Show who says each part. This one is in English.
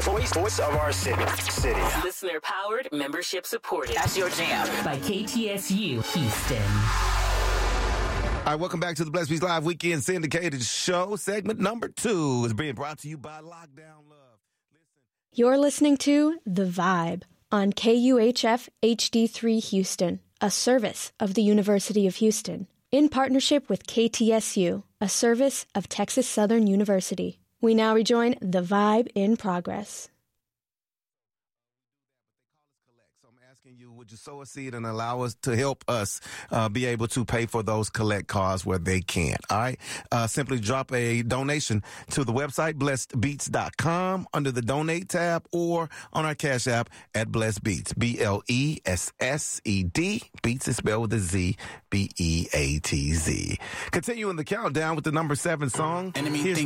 Speaker 1: Voice of our city.
Speaker 2: Listener powered, membership supported.
Speaker 3: That's your jam.
Speaker 2: By KTSU Houston.
Speaker 4: All right, welcome back to the Blessed Beats Live Weekend Syndicated Show. Segment number 2 is being brought to you by Lockdown Love.
Speaker 5: You're listening to The Vibe on KUHF HD3 Houston, a service of the University of Houston, in partnership with KTSU, a service of Texas Southern University. We now rejoin The Vibe in progress.
Speaker 4: So I'm asking you, would you sow a seed and allow us to help us be able to pay for those collect costs where they can't? All right. Simply drop a donation to the website, blessedbeats.com, under the donate tab, or on our Cash App at Blessed Beats, BLESSED. Beats is spelled with a Z, BEATZ. Continuing the countdown with the number 7 song.
Speaker 3: Enemy